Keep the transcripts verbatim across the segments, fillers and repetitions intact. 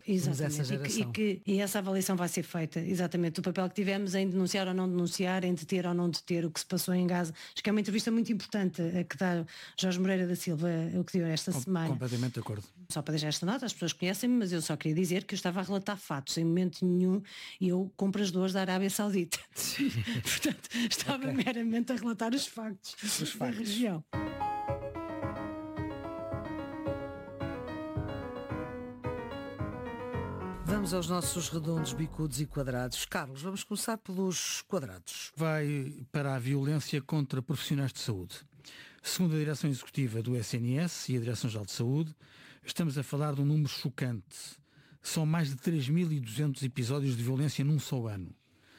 Exatamente, essa geração. E, que, e, que, e essa avaliação vai ser feita, exatamente, do papel que tivemos em denunciar ou não denunciar, em deter ou não deter o que se passou em Gaza. Acho que é uma entrevista muito importante a que dá Jorge Moreira da Silva, o que deu esta Com, semana. Completamente de acordo. Só para deixar esta nota, as pessoas conhecem-me, mas eu só queria dizer que eu estava a relatar fatos, em momento nenhum eu compro as dores da Arábia Saudita. Portanto, estava okay. meramente a relatar os factos, os factos. da região. Vamos aos nossos redondos, bicudos e quadrados. Carlos, vamos começar pelos quadrados. Vai para a violência contra profissionais de saúde. Segundo a Direção Executiva do S N S e a Direção-Geral de Saúde, estamos a falar de um número chocante. São mais de três mil e duzentos episódios de violência num só ano.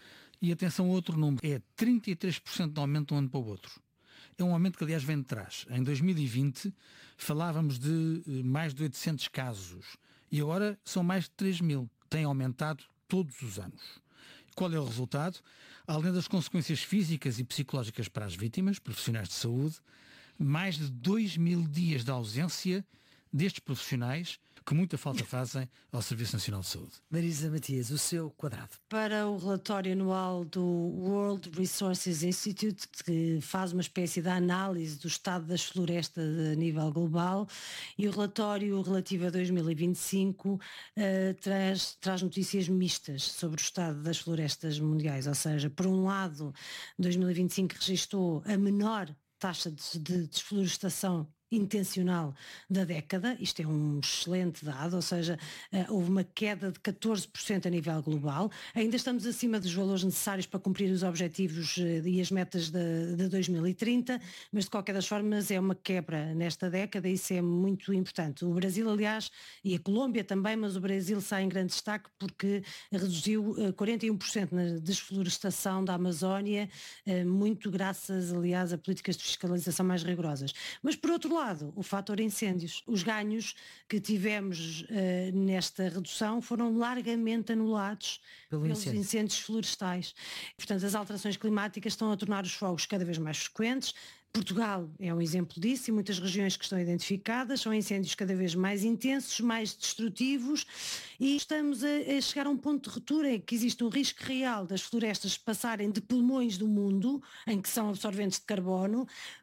E atenção a outro número, é trinta e três por cento de aumento de um ano para o outro. É um aumento que, aliás, vem de trás. Em dois mil e vinte falávamos de mais de oitocentos casos e agora são mais de três mil. Tem aumentado todos os anos. Qual é o resultado? Além das consequências físicas e psicológicas para as vítimas, profissionais de saúde, mais de dois mil dias de ausência destes profissionais que muita falta fazem ao Serviço Nacional de Saúde. Marisa Matias, o seu quadrado. Para o relatório anual do World Resources Institute, que faz uma espécie de análise do estado das florestas a nível global, e o relatório relativo a dois mil e vinte e cinco uh, traz, traz notícias mistas sobre o estado das florestas mundiais. Ou seja, por um lado, dois mil e vinte e cinco registrou a menor taxa de, de desflorestação intencional da década, isto é um excelente dado, ou seja, houve uma queda de catorze por cento a nível global, ainda estamos acima dos valores necessários para cumprir os objetivos e as metas de, de dois mil e trinta, mas de qualquer das formas é uma quebra nesta década e isso é muito importante. O Brasil, aliás, e a Colômbia também, mas o Brasil sai em grande destaque porque reduziu quarenta e um por cento na desflorestação da Amazónia, muito graças, aliás, a políticas de fiscalização mais rigorosas. Mas por outro lado, lado, o fator incêndios. Os ganhos que tivemos uh, nesta redução foram largamente anulados Pelo pelos incêndio. incêndios florestais. Portanto, as alterações climáticas estão a tornar os fogos cada vez mais frequentes. Portugal é um exemplo disso e muitas regiões que estão identificadas são incêndios cada vez mais intensos, mais destrutivos e estamos a, a chegar a um ponto de ruptura em que existe um risco real das florestas passarem de pulmões do mundo, em que são absorventes de carbono,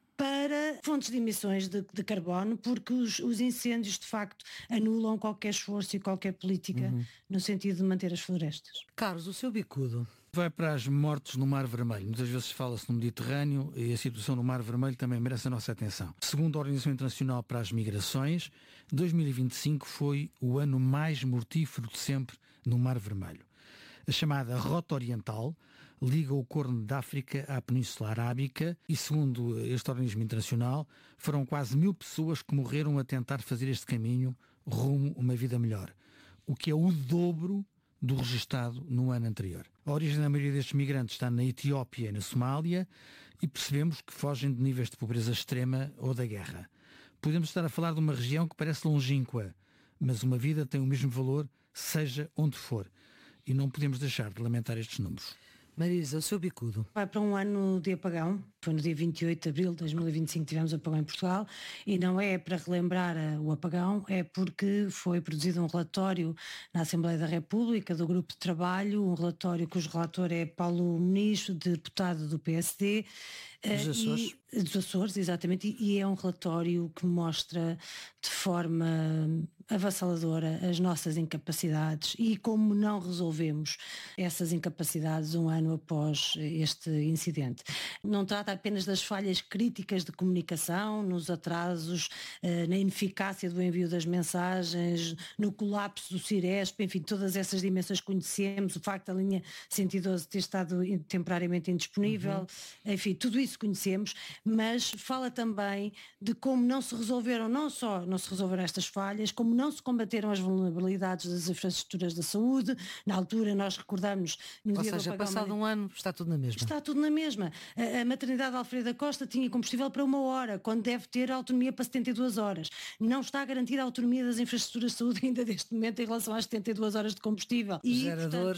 para fontes de emissões de, de carbono, porque os, os incêndios de facto anulam qualquer esforço e qualquer política uhum. no sentido de manter as florestas. Carlos, o seu bicudo? Vai para as mortes no Mar Vermelho. Muitas vezes fala-se no Mediterrâneo e a situação no Mar Vermelho também merece a nossa atenção. Segundo a Organização Internacional para as Migrações, dois mil e vinte e cinco foi o ano mais mortífero de sempre no Mar Vermelho. A chamada Rota Oriental liga o Corno da África à Península Arábica e, segundo este organismo internacional, foram quase mil pessoas que morreram a tentar fazer este caminho rumo a uma vida melhor, o que é o dobro do registado no ano anterior. A origem da maioria destes migrantes está na Etiópia e na Somália e percebemos que fogem de níveis de pobreza extrema ou da guerra. Podemos estar a falar de uma região que parece longínqua, mas uma vida tem o mesmo valor, seja onde for. E não podemos deixar de lamentar estes números. Marisa, o seu bicudo? Vai para um ano de apagão. Foi no dia vinte e oito de abril de dois mil e vinte e cinco que tivemos apagão em Portugal e não é para relembrar o apagão, é porque foi produzido um relatório na Assembleia da República do Grupo de Trabalho, um relatório cujo relator é Paulo Muniz, deputado do P S D. Dos Açores. E, dos Açores, exatamente, e, e é um relatório que mostra de forma avassaladora as nossas incapacidades e como não resolvemos essas incapacidades um ano após este incidente. Não trata apenas das falhas críticas de comunicação, nos atrasos, na ineficácia do envio das mensagens, no colapso do Ciresp, enfim, todas essas dimensões conhecemos, o facto da linha cento e doze ter estado temporariamente indisponível, uhum. enfim, tudo isso conhecemos, mas fala também de como não se resolveram, não só não se resolveram estas falhas, como não se combateram as vulnerabilidades das infraestruturas da saúde. Na altura nós recordamos no Ou dia seja, do apagão, passado um ano está tudo na mesma. Está tudo na mesma. A, a maternidade Alfredo da Costa tinha combustível para uma hora, quando deve ter autonomia para setenta e duas horas. Não está garantida a autonomia das infraestruturas de saúde ainda neste momento em relação às setenta e duas horas de combustível. E, geradores... Portanto,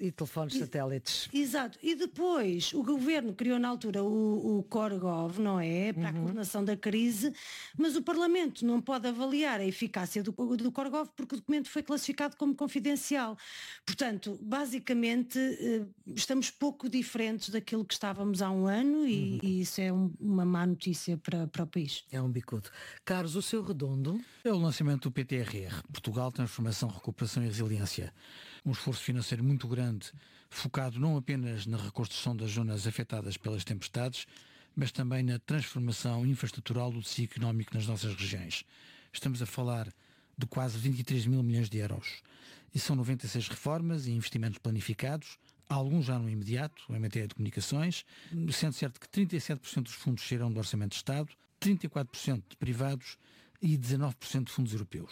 e telefones satélites. Exato. E depois o governo criou na altura o, o Corgov, não é? Para uhum. a coordenação da crise, mas o Parlamento não pode avaliar a eficácia do, do Corgov porque o documento foi classificado como confidencial. Portanto, basicamente, estamos pouco diferentes daquilo que estávamos há um ano e, uhum. e isso é um, uma má notícia para, para o país. É um bicudo. Carlos, o seu redondo? É o lançamento do P T R R, Portugal Transformação, Recuperação e Resiliência. Um esforço financeiro muito grande, focado não apenas na reconstrução das zonas afetadas pelas tempestades, mas também na transformação infraestrutural do tecido económico nas nossas regiões. Estamos a falar de quase vinte e três mil milhões de euros. E são noventa e seis reformas e investimentos planificados, alguns já no imediato, em matéria de comunicações, sendo certo que trinta e sete por cento dos fundos serão do Orçamento de Estado, trinta e quatro por cento de privados e dezanove por cento de fundos europeus.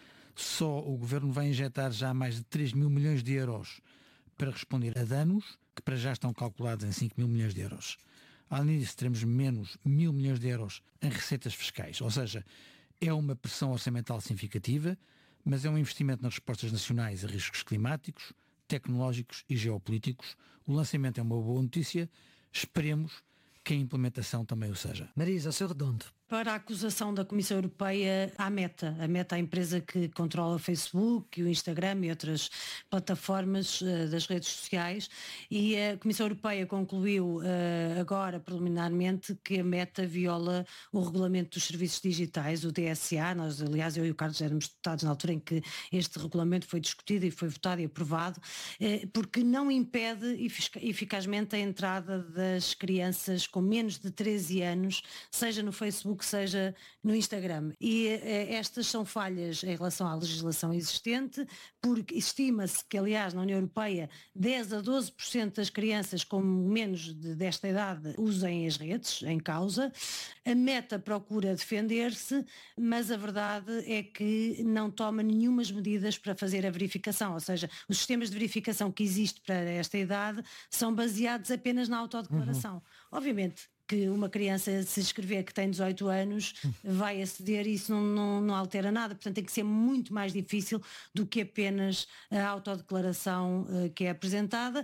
Só o Governo vai injetar já mais de três mil milhões de euros para responder a danos, que para já estão calculados em cinco mil milhões de euros. Além disso, teremos menos mil milhões de euros em receitas fiscais, ou seja, é uma pressão orçamental significativa, mas é um investimento nas respostas nacionais a riscos climáticos, tecnológicos e geopolíticos. O lançamento é uma boa notícia, esperemos que a implementação também o seja. Marisa, o seu redondo. Para a acusação da Comissão Europeia à Meta. A Meta é a empresa que controla o Facebook, o Instagram e outras plataformas uh, das redes sociais, e a Comissão Europeia concluiu uh, agora, preliminarmente, que a Meta viola o Regulamento dos Serviços Digitais, o D S A. Nós, aliás, eu e o Carlos éramos deputados na altura em que este regulamento foi discutido e foi votado e aprovado, uh, porque não impede eficazmente a entrada das crianças com menos de treze anos, seja no Facebook, que seja no Instagram. E eh, estas são falhas em relação à legislação existente, porque estima-se que, aliás, na União Europeia, dez a doze por cento das crianças com menos de, desta idade usem as redes em causa. A Meta procura defender-se, mas a verdade é que não toma nenhumas medidas para fazer a verificação, ou seja, os sistemas de verificação que existem para esta idade são baseados apenas na autodeclaração. Uhum. Obviamente que uma criança, se escrever que tem dezoito anos, vai aceder e isso não, não, não altera nada. Portanto, tem que ser muito mais difícil do que apenas a autodeclaração uh, que é apresentada.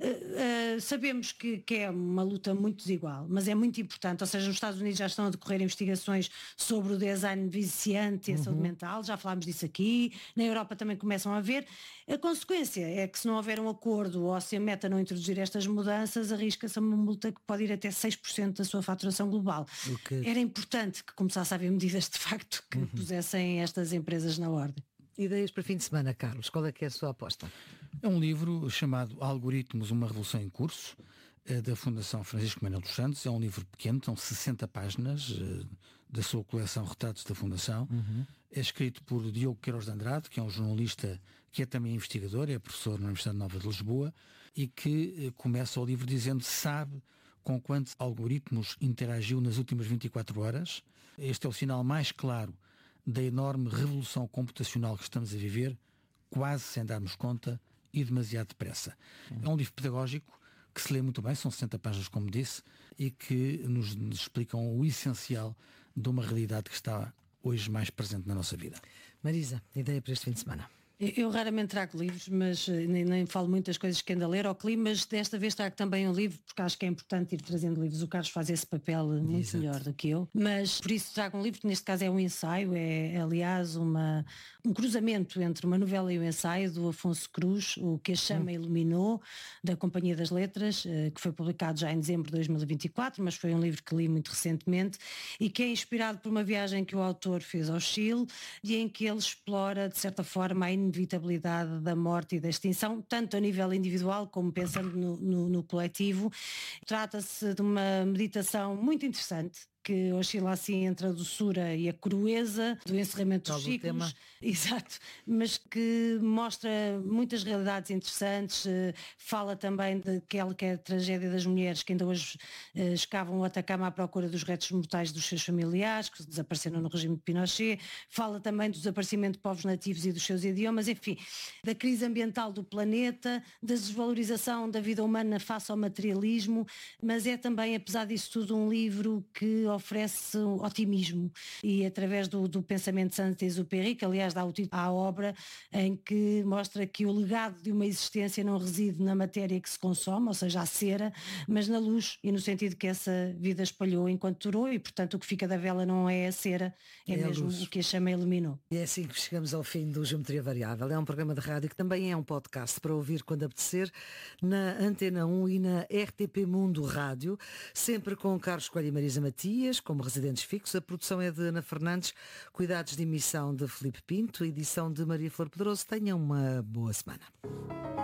Uh, uh, sabemos que, que é uma luta muito desigual, mas é muito importante. Ou seja, nos Estados Unidos já estão a decorrer investigações sobre o design viciante e a saúde mental, já falámos disso aqui. Na Europa também começam a haver. A consequência é que, se não houver um acordo ou se a Meta não introduzir estas mudanças, arrisca-se a uma multa que pode ir até seis por cento da sua faturação global. Que... Era importante que começasse a haver medidas de facto que uhum. pusessem estas empresas na ordem. Ideias para fim de semana, Carlos? Qual é que é a sua aposta? É um livro chamado Algoritmos, uma revolução em curso, da Fundação Francisco Manuel dos Santos. É um livro pequeno, são sessenta páginas da sua coleção Retratos da Fundação. Uhum. É escrito por Diogo Queiroz de Andrade, que é um jornalista que é também investigador, é professor na Universidade Nova de Lisboa, e que começa o livro dizendo: sabe com quantos algoritmos interagiu nas últimas vinte e quatro horas. Este é o sinal mais claro da enorme revolução computacional que estamos a viver, quase sem darmos conta e demasiado depressa. Uhum. É um livro pedagógico que se lê muito bem, são sessenta páginas, como disse, e que nos, nos explicam o essencial de uma realidade que está hoje mais presente na nossa vida. Marisa, ideia para este fim de semana? Eu raramente trago livros, mas nem, nem falo muitas coisas que ando a ler ao clima, mas desta vez trago também um livro, porque acho que é importante ir trazendo livros. O Carlos faz esse papel muito Exato. melhor do que eu, mas por isso trago um livro, que neste caso é um ensaio, é aliás uma, um cruzamento entre uma novela e um ensaio do Afonso Cruz, o Que a Chama hum. Iluminou, da Companhia das Letras, que foi publicado já em dezembro de dois mil e vinte e quatro, mas foi um livro que li muito recentemente e que é inspirado por uma viagem que o autor fez ao Chile e em que ele explora, de certa forma, a inevitabilidade da morte e da extinção, tanto a nível individual como pensando no, no, no coletivo. Trata-se de uma meditação muito interessante, que oscila assim entre a doçura e a crueza do encerramento dos ciclos. Tema. Exato, mas que mostra muitas realidades interessantes, fala também daquela que é a tragédia das mulheres que ainda hoje eh, escavam o Atacama à procura dos restos mortais dos seus familiares, que desapareceram no regime de Pinochet, fala também do desaparecimento de povos nativos e dos seus idiomas, enfim, da crise ambiental do planeta, da desvalorização da vida humana face ao materialismo, mas é também, apesar disso tudo, um livro que oferece otimismo e através do, do pensamento de Saint-Exupéry, que aliás dá o título à obra, em que mostra que o legado de uma existência não reside na matéria que se consome, ou seja, a cera, mas na luz, e no sentido que essa vida espalhou enquanto durou, e portanto o que fica da vela não é a cera, é, é mesmo o que a chama iluminou. E é assim que chegamos ao fim do Geometria Variável. É um programa de rádio que também é um podcast para ouvir quando apetecer, na Antena um e na R T P Mundo Rádio, sempre com Carlos Coelho e Marisa Matias como residentes fixos. A produção é de Ana Fernandes, cuidados de emissão de Filipe Pinto, edição de Maria Flor Pedroso. Tenham uma boa semana.